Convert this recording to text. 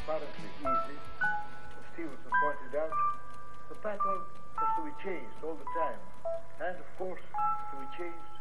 apparently easy, as Stevenson pointed out, the pattern has to be changed all the time, and of course to be changed